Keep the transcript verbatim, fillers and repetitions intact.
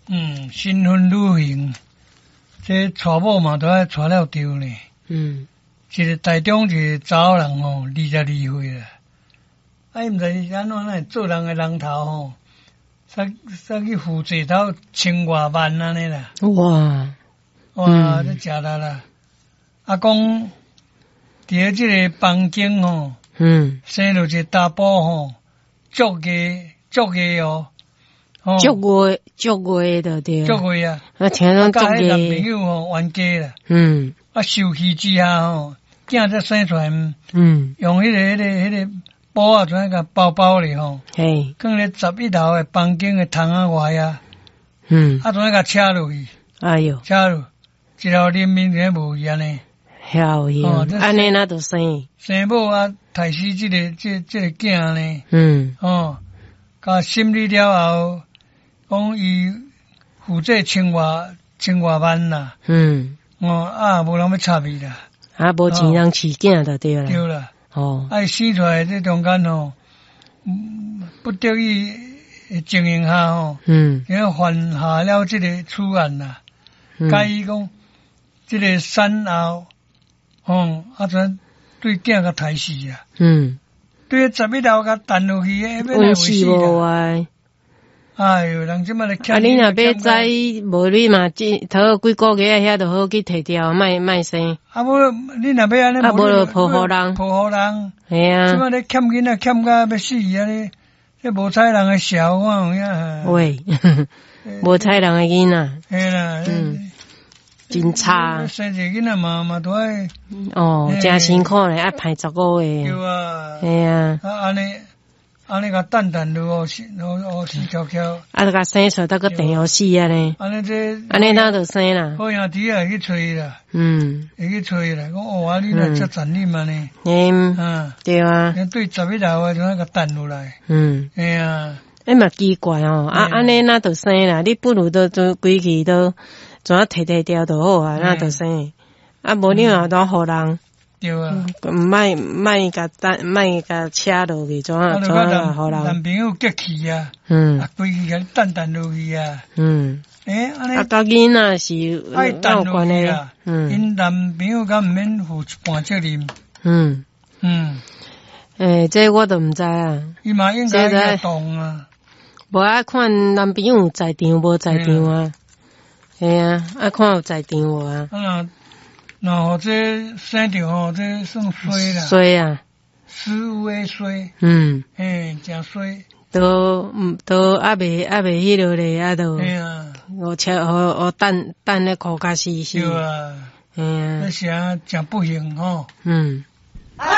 嗯，新婚旅行，这娶某嘛都要娶了丢呢。嗯，一个台中一个查某人吼，二十二岁啦，啊，伊毋知是安怎呢？做人的人头吼，煞煞去负债头千外万安尼啦。哇哇，这食力啦！啊，讲伫咧即个房间吼，嗯，生了一个查甫吼，足个足个哦。足月足月的对，足月啊！啊，听讲足月。男朋友吼冤家啦，嗯，啊，受气之下吼，囝才生出来，嗯，用迄、那个、迄、那个、迄、那个布啊，怎样甲包包咧吼，嘿，放咧十一楼的房间的窗仔外啊，嗯，啊，怎样甲车落去？哎哟，车落，一路人民全无去安尼，晓晓，安尼那都生生某啊，杀死即个即即个囝呢，嗯，哦，甲审理了后。讲伊负债千外千外万啦，嗯，哦啊，无人要插伊啦，啊，无钱人饲囝就对啦，对啦，哦，啊，生出来这中间吼，不得已经营下吼，嗯，然后犯下了这个处案啦，甲伊讲这个产后，吼，啊，怎对囝甲杀死啊，嗯，对十一楼甲弹落去，要来死无啊。哎哟，人即摆来欠。啊，你若要知，无你嘛，即头几个月遐就好去摕掉，卖卖生。啊，无你若要安尼，啊，无就抱互人，抱互人。系啊。即摆咧欠囡仔欠甲要死安尼，这无采人诶笑，我有影。喂，无采人诶囡仔。嘿啦，嗯，真差。生一个囡仔嘛嘛都爱。哦，真辛苦咧，爱排十个月。对啊。系啊。啊，安尼。安尼甲蛋蛋落去，落落去翘翘。啊，甲生出来，得个电游戏啊呢。安尼这，安尼哪就生啦？好兄弟也去吹啦。嗯，会去吹啦。讲哦，啊，你若遮残忍嘛呢？嗯，啊，对啊。对十一楼啊，就那个蛋落来。嗯，哎呀，哎嘛奇怪哦。啊，安尼哪就生啦？你不如都都规矩都，怎啊摕摕掉就好啊？哪就生？啊，无你话都互人。对啊，卖卖甲单卖甲车落去，怎啊怎啊好人？男朋友激气啊，嗯，啊，规气甲蛋蛋落去啊，嗯，诶，安尼啊，甲囡仔是爱蛋落去啊，嗯，因男朋友敢毋免负一半责任，嗯嗯，诶，这我都毋知啊，伊嘛应该要动啊，无爱看男朋友在场无在场啊，系啊，爱看有在场无啊。然后这生着吼，这算衰啦。衰啊，失误诶衰。嗯，嘿，真衰。都嗯都还未还未迄落咧，啊都。嘿啊。我切我我等等咧苦甲死死。对啊。嘿啊。那是啊，真不幸吼。嗯。